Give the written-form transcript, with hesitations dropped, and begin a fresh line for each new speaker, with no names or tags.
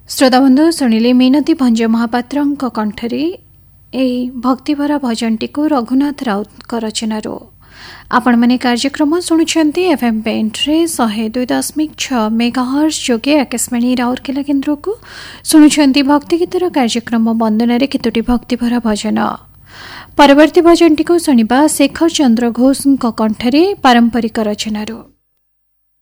श्रोताबंधु शुणिले मीनती भंज महापात्र कंठरे भक्तिभरा भजनटी को रघुनाथ राउत रचनार आपण मैंने कार्यक्रम शुणुंट एफएम बैंड्रे 102.6 मेगाहर्ट्ज जोगे आकाशवाणी राउरकेला केन्द्र को शुणुंट भक्ति गीतर कार्यक्रम वंदन केतोटी भक्तिभरा भजन परवर्ती भजनटी को शुणा शेखर चंद्र घोष कंठरे पारंपरिक रचनार।